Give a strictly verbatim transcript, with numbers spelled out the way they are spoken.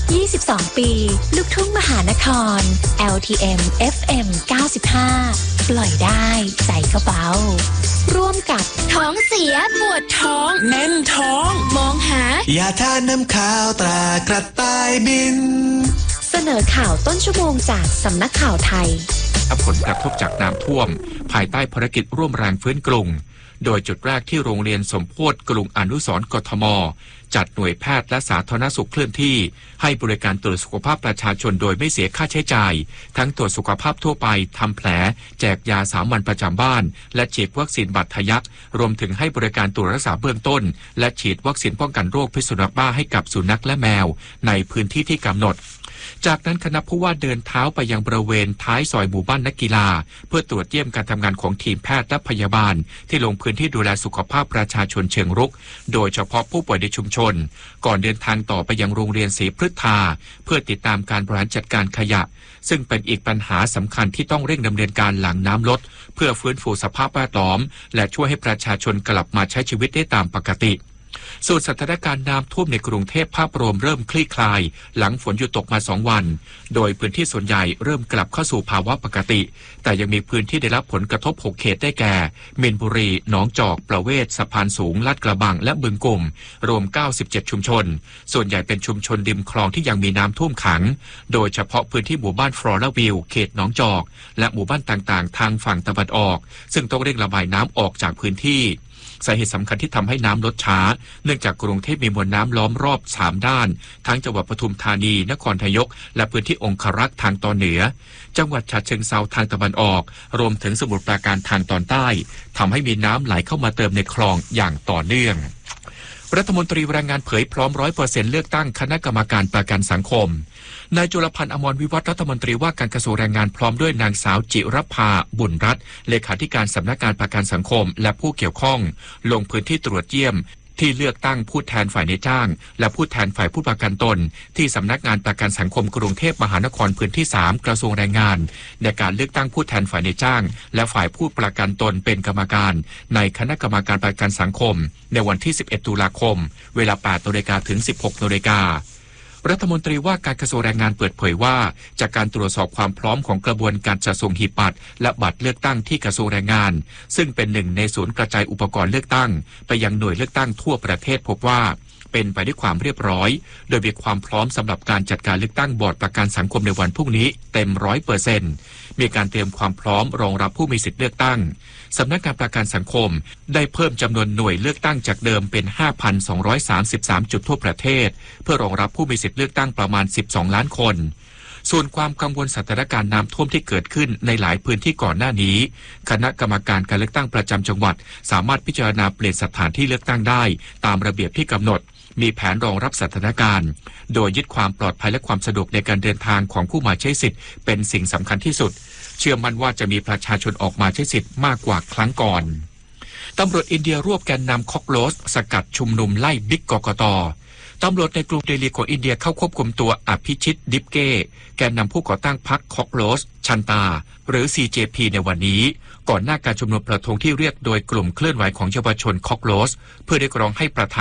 ยี่สิบสอง ปีลูกทุ่งมหานคร แอล ที เอ็ม เอฟ เอ็ม เก้าสิบห้า ปล่อยได้ใจก็เบาร่วมกับท้องเสียปวดท้องแน่นท้องมองหายาทาน้ำข้าวตรากระต่ายบินเสนอข่าวต้นชั่วโมงจากสำนักข่าวไทยผลกระทบจากน้ำท่วมภายใต้ภารกิจร่วมแรงฟื้นกรุงโดยจุดแรกที่โรงเรียนสมโพธิกรุงอนุสรณ์กทมจัดหน่วยแพทย์และสาธารณสุขเคลื่อนที่ให้บริการตรวจสุขภาพประชาชนโดยไม่เสียค่าใช้จ่ายทั้งตรวจสุขภาพทั่วไปทำแผลแจกยาสามัญประจำบ้านและฉีดวัคซีนบัตรทะยักรวมถึงให้บริการตรวจรักษาเบื้องต้นและฉีดวัคซีนป้องกันโรคพิษสุนัขบ้าให้กับสุนัขและแมวในพื้นที่ที่กำหนดจากนั้นคณะผู้ว่าเดินเท้าไปยังบริเวณท้ายซอยหมู่บ้านนักกีฬาเพื่อตรวจเยี่ยมการทำงานของทีมแพทย์และพยาบาลที่ลงพื้นที่ดูแลสุขภาพประชาชนเชิงรุกโดยเฉพาะผู้ป่วยในชุมชนก่อนเดินทางต่อไปยังโรงเรียนศรีพฤทธาเพื่อติดตามการบริหารจัดการขยะซึ่งเป็นอีกปัญหาสำคัญที่ต้องเร่งดำเนินการหลังน้ำลดเพื่อฟื้นฟูสภาพแวดล้อมและช่วยให้ประชาชนกลับมาใช้ชีวิตได้ตามปกติส่วนสถานการณ์น้ำท่วมในกรุงเทพภาพรวมเริ่มคลี่คลายหลังฝนหยุดตกมาสองวันโดยพื้นที่ส่วนใหญ่เริ่มกลับเข้าสู่ภาวะปกติแต่ยังมีพื้นที่ได้รับผลกระทบหกเขตได้แก่มีนบุรีหนองจอกประเวศสะพานสูงลาดกระบังและบึงกุ่มรวมเก้าสิบเจ็ดชุมชนส่วนใหญ่เป็นชุมชนริมคลองที่ยังมีน้ำท่วมขังโดยเฉพาะพื้นที่หมู่บ้านฟลอราวิวเขตหนองจอกและหมู่บ้านต่างๆทางฝั่งตะวันออกซึ่งต้องเร่งระบายน้ำออกจากพื้นที่สาเหตุสำคัญที่ทำให้น้ำลดช้าเนื่องจากกรุงเทพมีมวลน้ำล้อมรอบสามด้านทั้งจังหวัดปทุมธานีนครนายกและพื้นที่องครักษ์ทางตอนเหนือจังหวัดฉะเชิงเทราทางตะวันออกรวมถึงสมุทรปราการทางตอนใต้ทำให้มีน้ำไหลเข้ามาเติมในคลองอย่างต่อเนื่องรัฐมนตรีแรงงานเผยพร้อม ร้อยเปอร์เซ็นต์ เลือกตั้งคณะกรรมการประกันสังคมนายจุลพันธ์อมรวิวัฒน์รัฐมนตรีว่าการกระทรวงแรงงานพร้อมด้วยนางสาวจิรภาบุญรัตน์เลขาธิการสำนักงานประกันสังคมและผู้เกี่ยวข้องลงพื้นที่ตรวจเยี่ยมที่เลือกตั้งผู้แทนฝ่ายในจ้างและผู้แทนฝ่ายผู้ประกันตนที่สำนักงานประกันสังคมกรุงเทพมหานครพื้นที่สามกระทรวงแรงงานในการเลือกตั้งผู้แทนฝ่ายในจ้างและฝ่ายผู้ประกันตนเป็นกรรมการในคณะกรรมการประกันสังคมในวันที่สิบเอ็ดตุลาคมเวลา แปดนาฬิกา ถึง สิบหกนาฬิการัฐมนตรีว่าการกระทรวงแรงงานเปิดเผยว่าจากการตรวจสอบความพร้อมของกระบวนการจัดส่งหีบบัตรและบัตรเลือกตั้งที่กระทรวงแรงงานซึ่งเป็นหนึ่งในศูนย์กระจายอุปกรณ์เลือกตั้งไปยังหน่วยเลือกตั้งทั่วประเทศพบว่าเป็นไปด้วยความเรียบร้อยโดยมีความพร้อมสำหรับการจัดการเลือกตั้งบอร์ดประกันสังคมในวันพรุ่งนี้เต็ม ร้อยเปอร์เซ็นต์ มีการเตรียมความพร้อมรองรับผู้มีสิทธิเลือกตั้งสำนักงานประกันสังคมได้เพิ่มจำนวนหน่วยเลือกตั้งจากเดิมเป็น ห้าพันสองร้อยสามสิบสาม จุดทั่วประเทศเพื่อรองรับผู้มีสิทธิเลือกตั้งประมาณสิบสองล้านคนส่วนความกังวลสถานการณ์น้ำท่วมที่เกิดขึ้นในหลายพื้นที่ก่อนหน้านี้คณะกรรมการการเลือกตั้งประจำจังหวัดสามารถพิจารณาเปลี่ยนสถานที่เลือกตั้งได้ตามระเบียบที่กำหนดมีแผนรองรับสถานการณ์โดยยึดความปลอดภัยและความสะดวกในการเดินทางของผู้มาใช้สิทธิ์เป็นสิ่งสำคัญที่สุดเชื่อมั่นว่าจะมีประชาชนออกมาใช้สิทธิ์มากกว่าครั้งก่อนตำรวจอินเดียรวบแกนนำคอกโลสสกัดชุมนุมไล่บิ๊กกกต.ตำรวจในกรุงเดลีของอินเดียเข้าควบคุมตัวอภิชิตดิปเก้แกนนำผู้ก่อตั้งพรรคคอกโลสชันตาหรือ ซี เจ พี ในวันนี้ก่อนหน้าการชุมนุมประท้วงที่เรียกโดยกลุ่มเคลื่อนไหวของเยาวชนคอกโลสเพื่อเรียกร้องให้ประธาน